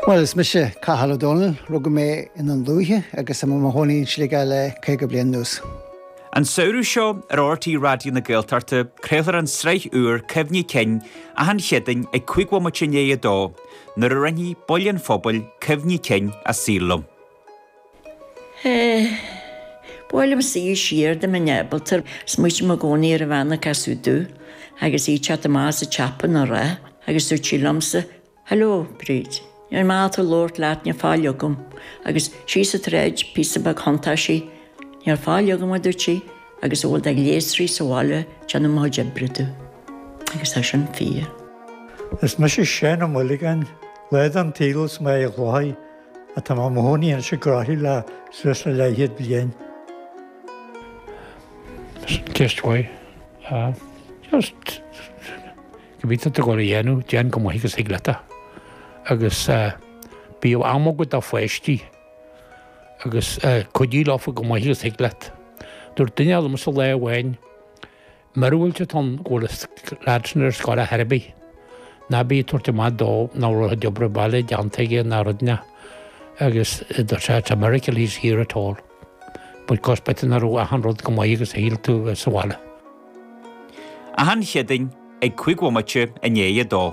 Well, is mis Cahal O'Donnell, rugga mé in an lúthe agus am hónaí sliga le céige blian nús. An saoú seo RRT radio na Gaeltarte crealar an sreich uair cefní cin a han chedain ag cuigwamatsinné dó nar a ranní bollian phobal cefní cin a sílum. Bólam sí siar de man nebaltar smuit mo gcónaí ar a bhena casúdú agus í chat a más a chapan a ra agus úr tílamsa Hello, Bríd. Ar máta Lord leat ne fáileogum agus sí sa tréid písa bag hontaisi ar fáileogum a dúirtí agus óil ag léasrí sáile teanna má jebredu agus a sin fia. Is mis sin am mulligan leid an tílas mé a gláid a tá má móhóní an se grathí le suas le leiad blian. Testway. Just gobíta go dhéanú dean go maigus iglata agus bíomh amógad a foiistí agus chudí láfa go maigus iglat. Dúir duine alum sa le bhhain marúilte tan ggólas láidir scála herbí. Na bí tuairte má dó ná rutha deobre bailile deantaige národne agus idir sé America lís hir atá. Bud cospaitin arú a hanrod go maigus híl tú sa bháile. A han chedain ag cuigwamatse a néie dó.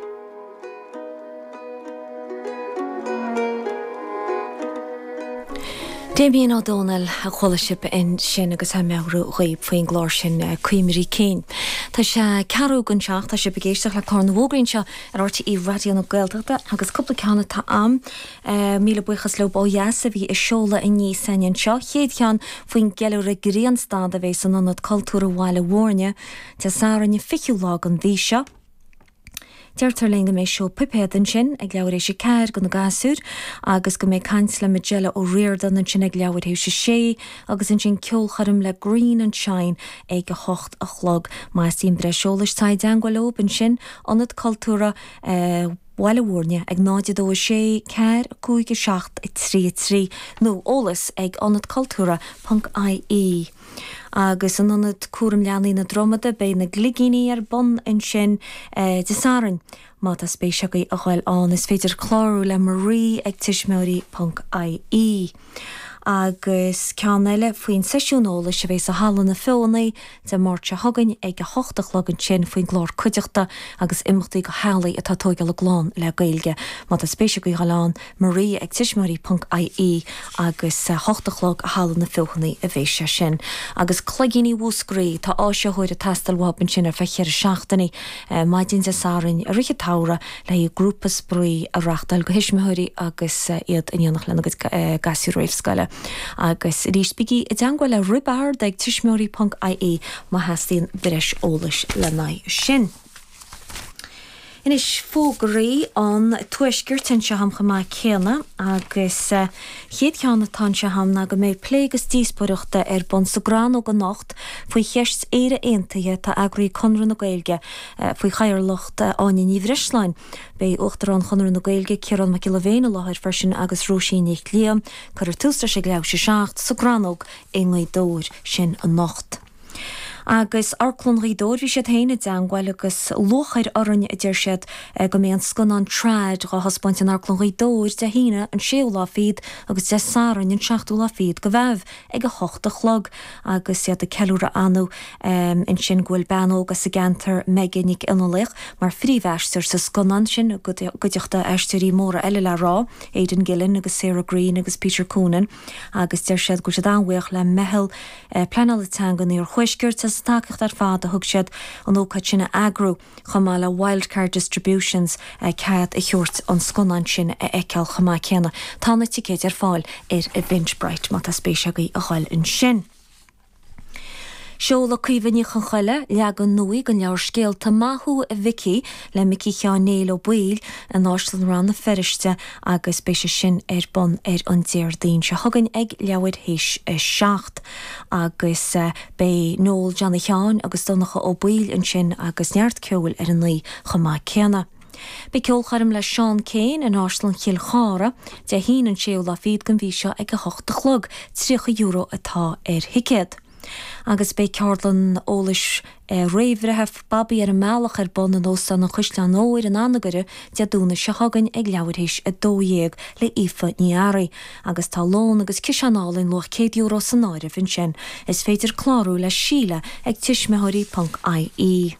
Damien O'Donnell a cholasip in sin agus ha mehrú réib faoin glár sin cuiimirí céin. Tá sé carú gon seach tá sé begéisteach le carn bhógrainn seo ar RTí radio na Gaeltachta agus cúpla ceanna tá am míle buchas le bóheasa bhí is seola in níos sainn seo. Chéad cean faoin geú a gréanstad a bheits an anad cultúra bháile mhórne tá saranne fichiú lá an bhí seo. Deirtar lenga mé seo pipéan sin ag leabhar é sé ceir go na gasúr agus go mé cansla me geile ó riordan an sin ag leabhar éis sé agus in sin ceol charim le green and shine ag go hocht a chlog más tíim bre seolais taid angolób an sin anad cultúra bháile mhórne ag náideadó sé ceir cúige seacht ag trí nó ólas ag anad cultúra.ie. Agus an anad cuaram leanaí na dromada bé na gligíní ar bon in sin de saran má a spéisiagaí a gháil an is féidir chlárú le marí ag tiismeoirí.ie. Agus cean eile faoin seisiúnóla se bhééis a hallan na fónaí de máirte thugann ag go hochtachlagan sin faoin glár cuideachta agus imachtaí go hálaí atá tóige le glán le gailge má a spéise go galán marí ag tiismeoirí.ie agus hochtachlog a hallan na fónaí a bhééis se sin. Agus clogíní bhúscraí tá áise chuir a testalhában sin ar feichear seachtaí maidin de sarin a riche tára le i grúpa sprí a reachtal go hisismethirí agus iad inionach lena gasú réifscoile. Agus rís bigí i d anghfuil le ribbar ag tiismeoirí.ie má heastíon bhreis ólas le na sin. Inis fógraí an tuisgurtain se ham chamá céna agus chéad cheanna tan se hamna go méid plégus díospóireachta ar bon sa grán ó go nacht faoi cheist éire aontaithe tá agraí conran na Gaeilge faoi chairlacht áine ní bhreislein. Bé uachtar an chunran na Gaeilge cearan mac le bhéna láthir fersin agus róisí nícht líam chuir tústra sé gleabh se seacht sa gránóg éongaí dóir sin an nacht. Agus arclonraí dóir bhí sé héine deanghil agus lochaid oranne a dtíir siad go mé an scon an tráid go haspaint an arclonraí dóir de híine an séú lá fiad agus de saran an seachtú lá fiad go bheith ag go hochta chlog agus siad a ceúra anú in sin ghfuil banó agus a gentar meginnig inalaich mar phríomhheistir sa sconan sin goideachta eisteirí móra eile le rá Aidan Gillen agus Sarah Green agus Peter Coonan agus deir siad go sé dáhaoch le mehel planalatangan ar chuisgurt stakecht ar fád a thug siad an ócad sinna agrú chumá le Wildcard Distributions cead i chuirt an sconan sin eiceal chumá céanna tána ticéid ar fáil ar a Vinchbright má tá spéisiagaí a gháil in sin. Seola cuihanní chun chuile leagan nuí go leabhar scéalta maithú a bhicí le micí cheannéil ó buil an áistal ran na feriste agus béise sin ar bon ar an déirdaoin se thugann ag leabhar héis seacht agus bé nóil Johnny Cheán agus donnacha ó buil an sin agus neart ceúil ar an naí chumá céanna. Be ceolcharim le Sean Kane in Arsenal Chilchara de hín an séú lá fiad gan bhí seo ag go hochta chlog €3 atá ar hicéad. Agus bé cearlan ólis réimhrethe Bobby ar an meach ar bon an óstan an chuisleán óir an anagure deadúna se hagann ag leabharéis a dóhéag le ifa níarí, agus tá lón agus ciseanálinn loch €100 san áire fin sin is féidir chlárú le síle ag tiismethirí.ie.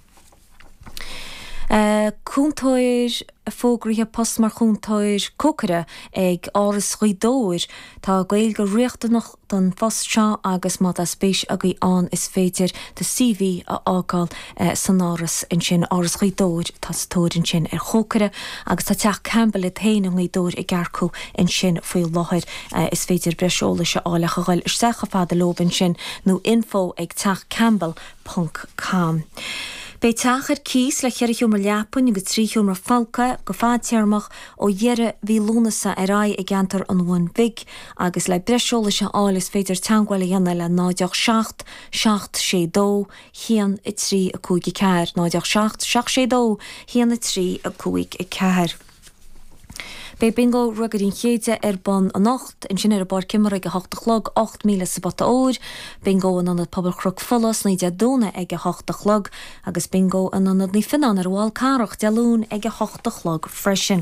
Cúntóir fógrithe post mar chúntóir cócara ag áras chuidóir tá gail go riachtanach don fostse agus má a spéis a go an is féidir de CV a ágáil san áras in sin áras chuidóir tá tóirin sin ar chócara agus tá teach Campbell le tain an chuidóir i gcearcú in sin faoi láthir is féidir breisiolaala se álacha gail secha fád lóbin sin nó info ag teach Campbell.com. Bei tachar cís le cheiriciú mar leapun agus tríú mar falca go fátearmach ó dhearre bhí lúnasa ar ai ag gantar an bhain big agus le breisiolaala se álas féidir teanghil dhéanana le 9 7 6 chéan I 3 a 5 ceair 9 7 6 6 chéan I 3 a 5 ceair. Bei bingo rugadín chéide ar bon a nacht in sin ar a bar cimar ag a 8 8 míle sa bata óir, bingo an anad pobl crug follas ní deadúna ag a 8 agus bingo an anad ní finan ar bháil carach dealún ag a 8 freisin.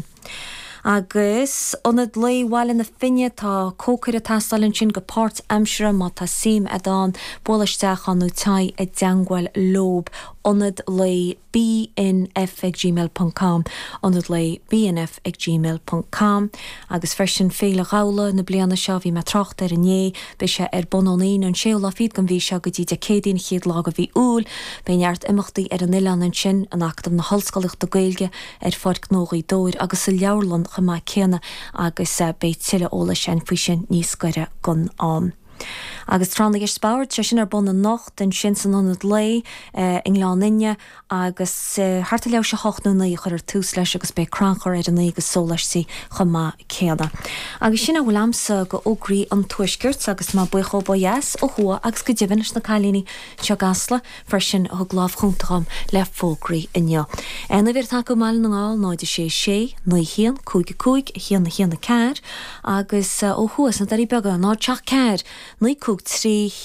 Agus onad léhhail na finne tá cócair a tastalinn sin go páirt amsere má tá sim a dán bólaisteach anú tai a deanghil lob onad le bnf@gmail.com onad le bnf@gmail.com agus freisin féle gála na bliana seo bhí me trocht ar ané be se ar bonaín an séla fiad gan bhí se go dtí de cédín chiad lá a bhí úl beart imachtaí ar an ilan an sin an achtam na hallscoileach do gailge ar fort nóí dóir agus sa leabharland go mai céna agus beit tiile óla sin fao sin níos scoire gon an. Agus trána gur spáir tre sin ar bon an nacht den sin san anad lei in láninne agus harta leo se hochtúna chur ar tús leis agus be cranchar ar an agus sólaisí chumá céada. Agus sin bhfuil amsa go ógrií an tuisgirt agus má bucho boies ó thua agus go dibanis na cailíní se gasla freisin a gláh chuntám le fógraí inneo. Ena bhir tá go máil na ngáil 9 9 chéan 5 chéan chéanna ceir agus ó thuas na darí bega ná teach ceir 9 3